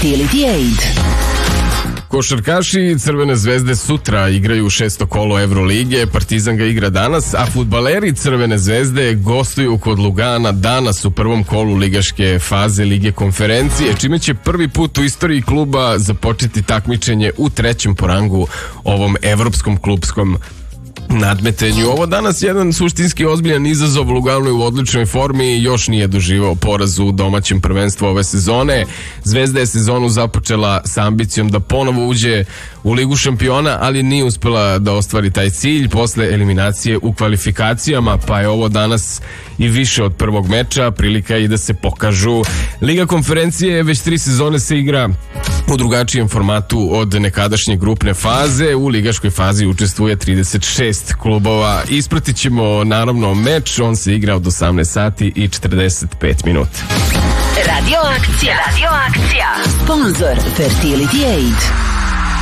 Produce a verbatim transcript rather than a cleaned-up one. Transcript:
Fertility Aid. Košarkaši Crvene zvezde sutra igraju šesto kolo Evrolige, Partizan ga igra danas, a fudbaleri Crvene zvezde gostuju kod Lugana danas u prvom kolu ligaške faze Lige konferencije, čime će prvi put u istoriji kluba započeti takmičenje u trećem po rangu ovom evropskom klupskom nadmetenju. Ovo danas jedan suštinski ozbiljan izazov. Lugano je u odličnoj formi i još nije doživao poraz u domaćem prvenstvu ove sezone. Zvezda je sezonu započela sa ambicijom da ponovo uđe u Ligu šampiona, ali nije uspela da ostvari taj cilj posle eliminacije u kvalifikacijama, pa je ovo danas i više od prvog meča, prilika i da se pokažu. Liga konferencije već tri sezone se igra u drugačijem formatu od nekadašnje grupne faze. U ligaškoj fazi učestvuje trideset šest klubova. Ispratit ćemo naravno meč, on se igra od osamnaest sati i četrdeset pet minuta. Radio akcija, radio akcija. Sponzor Fertility Aid.